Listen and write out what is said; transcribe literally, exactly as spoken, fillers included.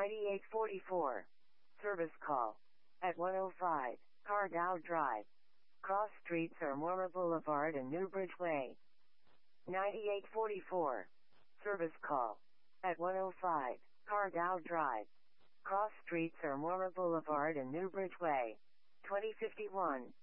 ninety-eight forty-four. Service call. At one oh five, Cardow Drive. Cross streets are Mora Boulevard and Newbridge Way. ninety-eight forty-four. Service call. At one oh five, Cardow Drive. Cross streets are Mora Boulevard and Newbridge Way. twenty fifty-one.